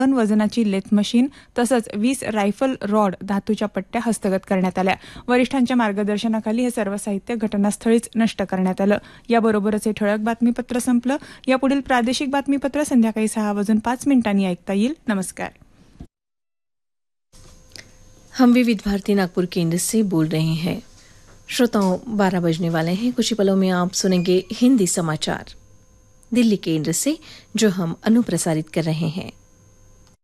Ton वजनाची lathe machine तसंच 20 rifle rod धातूच्या पट्ट्या हस्तगत करण्यात आल्या. वरिष्ठांच्या मार्गदर्शनाखाली हे सर्व साहित्य घटनास्थळीच नष्ट करण्यात आलं. याबरोबरच हे ठळक बातमीपत्र संपलं. यापुढील प्रादेशिक बातमीपत्र संध्याकाळी 6:05 ऐकता येईल. नमस्कार. हम विविध भारती नागपुर केंद्र से बोल रहे हैं. श्रोताओं, 12 बजने वाले हैं. कुछ ही पलों में आप सुनेंगे हिंदी समाचार दिल्ली केंद्र से, जो हम अनुप्रसारित कर रहे हैं.